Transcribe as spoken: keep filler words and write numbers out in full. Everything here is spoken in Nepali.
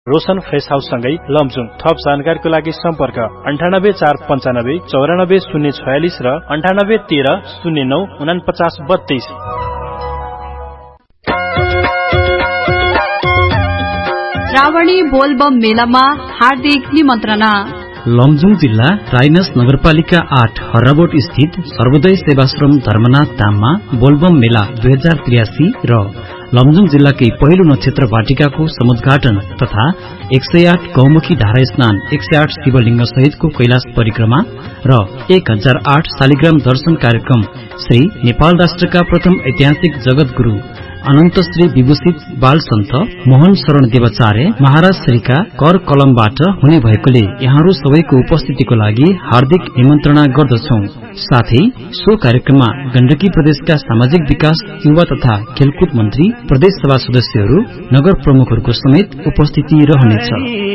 रोशन फ्रेश हाउस सँगै लमजुङ। थप जानकारीको लागि सम्पर्क अन्ठानब्बे चार पन्चानब्बे चौरानब्बे शून्य छयालिस र अन्ठानब्बे तेह्र शून्य नौ उनापचास बत्तीस। श्रावणी बोलबम मेलामा हार्दिक निमन्त्रणा। लमजुङ जिल्ला राइनस नगरपालिका आठ हर्राबोट स्थित सर्वोदय सेवाश्रम धर्मनाथ धाममा बोलबम मेला दुई हजार त्रियासी र लमजुङ जिल्लाकै पहिलो नक्षत्र वाटिकाको समुद्घाटन तथा एक सय आठ गौमुखी धारा स्नान, एक सय आठ शिवलिंग सहितको कैलाश परिक्रमा र एक हजार आठ शालिग्राम दर्शन कार्यक्रम श्री नेपाल राष्ट्रका प्रथम ऐतिहासिक जगत गुरु अनन्त श्री विभूषित बाल सन्त मोहन शरण देवाचार्य महाराज श्रीका कर कलमबाट हुने भएकोले यहाँहरू सबैको उपस्थितिको लागि हार्दिक निमन्त्रणा गर्दछौ। साथै सो कार्यक्रममा गण्डकी प्रदेशका सामाजिक विकास, युवा तथा खेलकुद मन्त्री, प्रदेश सभा सदस्यहरू, नगर प्रमुखहरूको समेत उपस्थिति रहनेछ।